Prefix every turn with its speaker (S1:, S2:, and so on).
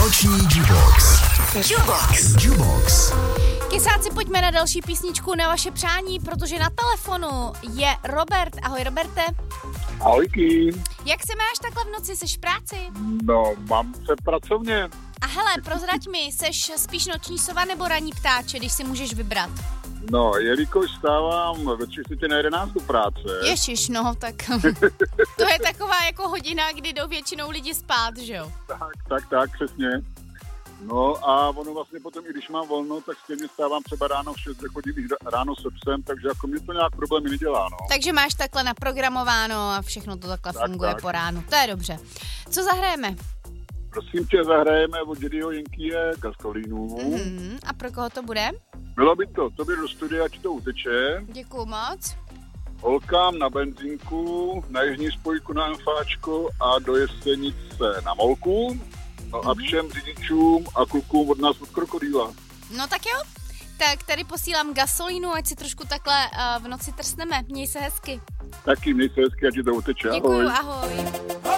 S1: Noční Jubox. Jubox.
S2: Kysáci, pojďme na další písničku na vaše přání, protože na telefonu je Robert. Ahoj, Roberte.
S3: Ahojky.
S2: Jak se máš takhle v noci, seš v práci?
S3: No, mám se pracovně.
S2: A hele, prozrať mi, seš spíš noční sova nebo ranní ptáče, když si můžeš vybrat?
S3: No, jelikož stávám ve 10:45 do práce.
S2: Ježiš, no, tak to je taková jako hodina, kdy jdou většinou lidi spát, že jo?
S3: Tak, přesně. No a ono vlastně potom, i když mám volno, tak stejně stávám třeba ráno v 6, chodím ráno se psem, takže jako mě to nějak problémy nedělá, no.
S2: Takže máš takhle naprogramováno a všechno to takhle funguje po ránu. To je dobře. Co zahrajeme?
S3: Prosím tě, zahrajeme od Jidyho Jenkyho Gasolinu.
S2: A pro koho to bude?
S3: Bylo by to do studia, ať to uteče.
S2: Děkuju moc.
S3: Holkám na benzínku, na jižní spojku na MFáčko a do Jesenice na Molku. No a všem řidičům a klukům od nás od Krokodýla.
S2: No tak jo, tak tady posílám Gasolinu, ať si trošku takhle v noci trsneme. Měj se hezky.
S3: Taky měj se hezky, ať to uteče.
S2: Děkuju, ahoj.